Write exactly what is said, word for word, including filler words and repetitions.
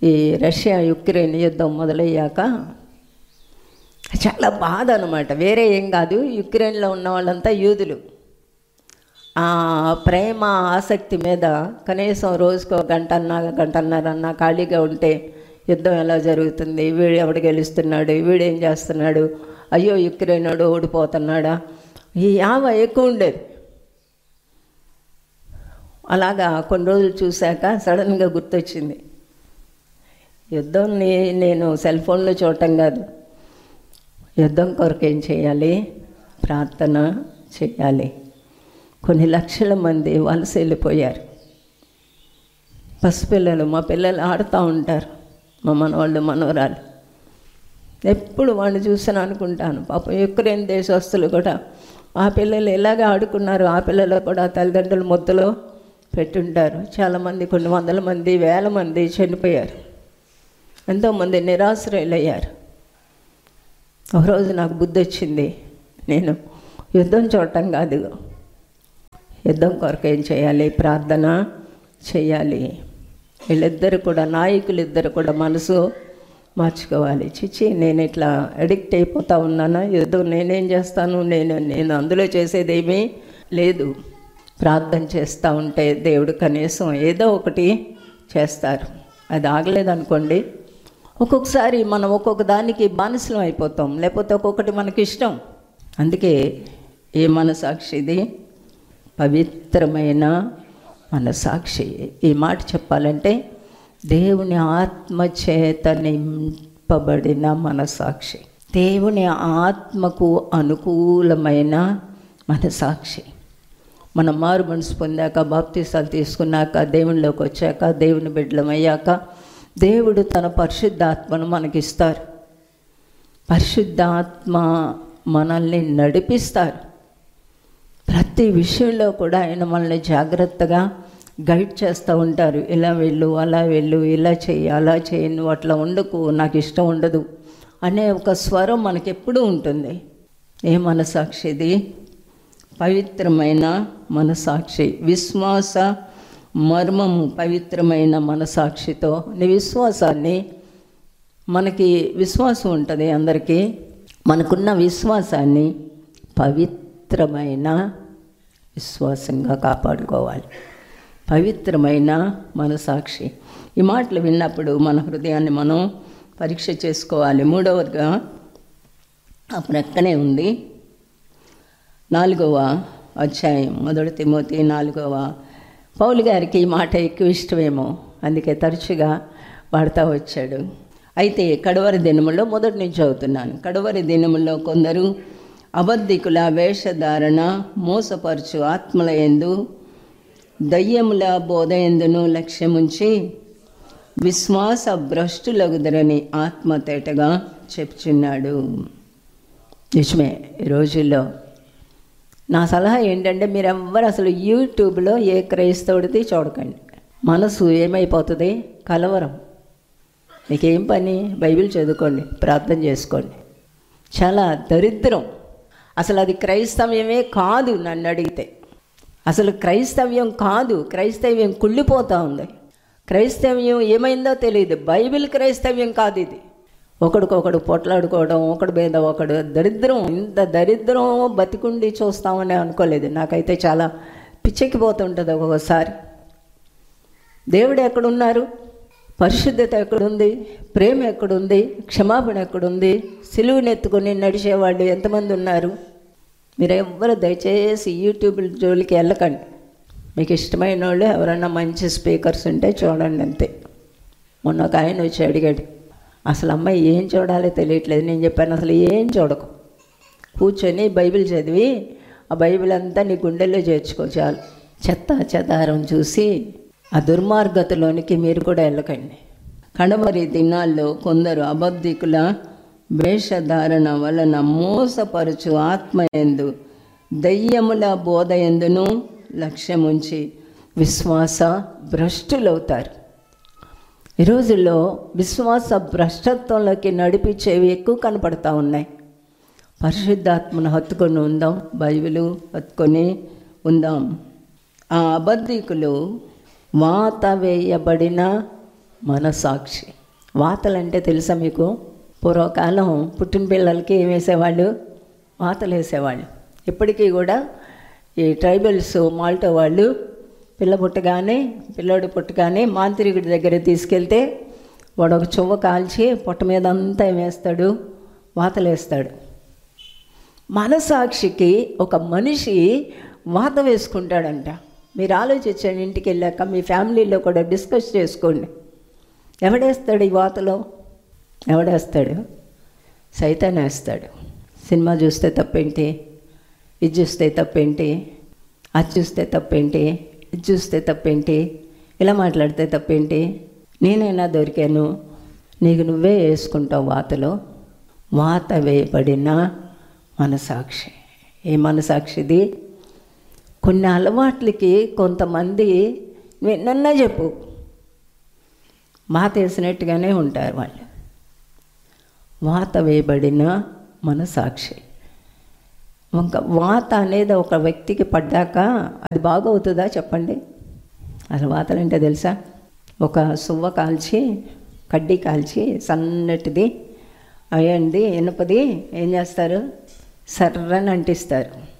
ఈ Russia Ukraine యుద్ధం మొదలయ్యాక చాలా బాధ అనమాట. వేరే ఏం కాదు, యుక్రెయిన్లో ఉన్న వాళ్ళంతా యూదులు. ఆ ప్రేమ ఆసక్తి మీద కనీసం రోజుకో గంటన్నా గంటన్నరన్నా ఖాళీగా ఉంటే యుద్ధం ఎలా జరుగుతుంది, వీడు ఎవడు గెలుస్తున్నాడు, వీడేం చేస్తున్నాడు, అయ్యో యుక్రెయిన్ వాడు ఓడిపోతున్నాడా, ఈ యావ ఎక్కువ ఉండేది. అలాగా కొన్ని రోజులు చూశాక సడన్గా గుర్తొచ్చింది, యుద్ధంని నేను సెల్ ఫోన్లో చూడటం కాదు, యుద్ధం కొరకు ఏం చేయాలి, ప్రార్థన చేయాలి. కొన్ని లక్షల మంది వలస వెళ్ళిపోయారు. పసిపిల్లలు, మా పిల్లలు ఆడుతూ ఉంటారు, మా మనవాళ్ళు మనవరాలు. ఎప్పుడు వాడిని చూసాను అనుకుంటాను, పాపం యుక్రెయిన్ దేశస్తులు కూడా ఆ పిల్లలు ఎలాగ ఆడుకున్నారు, ఆ పిల్లలు కూడా తల్లిదండ్రులు ముద్దలో పెట్టుంటారు. చాలామంది, కొన్ని వందల మంది, వేల మంది చనిపోయారు. ఎంతోమంది నిరాశ్రయులయ్యారు. ఒకరోజు నాకు బుద్ధి వచ్చింది, నేను యుద్ధం చూడటం కాదు, యుద్ధం కొరకు ఏం చేయాలి, ప్రార్థన చేయాలి. వీళ్ళిద్దరు కూడా, నాయకులు ఇద్దరు కూడా మనసు మార్చుకోవాలి. చిచ్చి నేను ఇట్లా అడిక్ట్ అయిపోతూ ఉన్నానా, యుద్ధం నేనేం చేస్తాను, నేను నేను అందులో చేసేదేమీ లేదు. ప్రార్థన చేస్తూ ఉంటే దేవుడు కనీసం ఏదో ఒకటి చేస్తారు. అది ఆగలేదనుకోండి, ఒక్కొక్కసారి మనం ఒక్కొక్క దానికి బానిసలం అయిపోతాం, లేకపోతే ఒక్కొక్కటి మనకి ఇష్టం. అందుకే ఏ మనసాక్షి ఇది, పవిత్రమైన మనసాక్షి. ఈ మాట చెప్పాలంటే దేవుని ఆత్మచేత నింపబడిన మనసాక్షి, దేవుని ఆత్మకు అనుకూలమైన మనసాక్షి. మనం మారు మనసు పొందాక, బాప్తీసాలు తీసుకున్నాక, దేవునిలోకి వచ్చాక, దేవుని బిడ్డలమయ్యాక దేవుడు తన పరిశుద్ధాత్మను మనకిస్తారు. పరిశుద్ధాత్మ మనల్ని నడిపిస్తారు. ప్రతి విషయంలో కూడా ఆయన మనల్ని జాగ్రత్తగా గైడ్ చేస్తూ ఉంటారు. ఇలా వెళ్ళు, అలా వెళ్ళు, ఇలా చెయ్యి, అలా చెయ్యి, నువ్వు అట్లా ఉండకు, నాకు ఇష్టం ఉండదు అనే ఒక స్వరం మనకెప్పుడూ ఉంటుంది. ఏ మనసాక్షి ఇది? పవిత్రమైన మనసాక్షి. విశ్వాస మర్మము పవిత్రమైన మనసాక్షితో. నీ విశ్వాసాన్ని, మనకి విశ్వాసం ఉంటుంది అందరికీ, మనకున్న విశ్వాసాన్ని పవిత్రమైన విశ్వాసంగా కాపాడుకోవాలి. పవిత్రమైన మనసాక్షి. ఈ మాటలు విన్నప్పుడు మన హృదయాన్ని మనం పరీక్ష చేసుకోవాలి. మూడవదిగా ఆ ప్రక్కనే ఉంది, నాలుగవ అధ్యాయం, మొదటి తిమోతి నాలుగవ. పౌలు గారికి ఈ మాట ఎక్కువ ఇష్టమేమో, అందుకే తరచుగా వాడుతూ వచ్చాడు. అయితే కడవరి దినములో, మొదటి నుంచి చదువుతున్నాను, కడవరి దినములో కొందరు అబద్ధికుల వేషధారణ, మోసపరచు ఆత్మల యందు, దయ్యముల బోధ యందును లక్ష్యముంచి విశ్వాస భ్రష్టులగుదరని ఆత్మ తేటగా చెప్తున్నాడు. నిజమే, ఈ రోజుల్లో నా సలహా ఏంటంటే, మీరెవ్వరు అసలు యూట్యూబ్లో ఏ క్రైస్తవుడిది చూడకండి. మనసు ఏమైపోతుంది, కలవరం. మీకేం పని, బైబిల్ చదువుకోండి, ప్రార్థన చేసుకోండి. చాలా దరిద్రం. అసలు అది క్రైస్తవ్యమే కాదు. నన్ను అడిగితే అసలు క్రైస్తవ్యం కాదు. క్రైస్తవ్యం కుళ్ళిపోతూ ఉంది. క్రైస్తవ్యం ఏమైందో తెలియదు. బైబిల్ క్రైస్తవ్యం కాదు ఇది. ఒకడికొకడు పొట్లాడుకోవడం, ఒకడి మీద ఒకడు, దరిద్రం. ఇంత దరిద్రం బతికుండి చూస్తామని అనుకోలేదు. నాకైతే చాలా పిచ్చెక్కిపోతుంటుంది ఒక్కొక్కసారి. దేవుడు ఎక్కడున్నారు? పరిశుద్ధత ఎక్కడుంది? ప్రేమ ఎక్కడుంది? క్షమాపణ ఎక్కడుంది? సిలువునెత్తుకొని నడిచేవాళ్ళు ఎంతమంది ఉన్నారు? మీరు ఎవ్వరు దయచేసి యూట్యూబ్ జోలికి వెళ్ళకండి. మీకు ఇష్టమైన వాళ్ళు ఎవరన్నా మంచి స్పీకర్స్ ఉంటే చూడండి, అంతే. మొన్న ఒక ఆయన వచ్చి అడిగాడు, అసలు అమ్మాయి ఏం చూడాలో తెలియట్లేదు. నేను చెప్పాను, అసలు ఏం చూడకు, కూర్చొని బైబిల్ చదివి ఆ బైబిల్ అంతా నీ గుండెల్లో చేర్చుకో చాలు. చెత్త చెదారం చూసి ఆ దుర్మార్గతలోనికి మీరు కూడా వెళ్ళకండి. కడవరి దినాల్లో కొందరు అబద్ధికుల వేషధారణ వలన మోసపరచు ఆత్మయందు, దయ్యముల బోధ యందును లక్ష్యముంచి విశ్వాస భ్రష్టులవుతారు. ఈ రోజుల్లో విశ్వాస భ్రష్టత్వంలోకి నడిపించేవి ఎక్కువ కనపడతా ఉన్నాయి. పరిశుద్ధాత్మను హత్తుకొని ఉందాం, బైబిలు హత్తుకొని ఉందాం. ఆ అబద్ధికులు వాత వేయబడిన మనసాక్షి. వాతలంటే తెలుసా మీకు? పూర్వకాలం పుట్టిన పిల్లలకి ఏం వేసేవాళ్ళు? వాతలు వేసేవాళ్ళు. ఇప్పటికీ కూడా ఈ ట్రైబల్స్ మాల్టో వాళ్ళు పిల్ల పుట్టగానే పిల్లోడు పుట్టగానే మాంత్రికుడి దగ్గర తీసుకెళ్తే వాడు ఒక చువ్వ కాల్చి పొట్ట మీద అంతా వేస్తాడు, వాతలు వేస్తాడు. మనసాక్షికి ఒక మనిషి వాత వేసుకుంటాడంట. మీరు ఆలోచించండి, ఇంటికి వెళ్ళాక మీ ఫ్యామిలీలో కూడా డిస్కస్ చేసుకోండి. ఎవడేస్తాడు ఈ వాతలో? ఎవడేస్తాడు? సైతాన్ వేస్తాడు. సినిమా చూస్తే తప్పేంటి? ఇది చూస్తే తప్పేంటి? అది చూస్తే తప్పేంటి? ఇది చూస్తే తప్పేంటి? ఇలా మాట్లాడితే తప్పేంటి? నేనైనా దొరికాను, నీకు నువ్వే వేసుకుంటావు వాతలో. వాత వేయబడిన మనసాక్షి. ఏ మనసాక్షిది? కొన్ని అలవాట్లకి కొంతమంది నిన్న చెప్పు మాట వేసినట్టుగానే ఉంటారు వాళ్ళు. వాత వేయబడిన మనసాక్షి. ఒక వాత అనేది ఒక వ్యక్తికి పడ్డాక అది బాగవుతుందా చెప్పండి? అసలు వాతలంటే తెలుసా? ఒక సువ్వ కాల్చి, కడ్డీ కాల్చి సన్నటిది అయ్యండి ఇనుపది ఏం చేస్తారు? సర్రని అంటిస్తారు.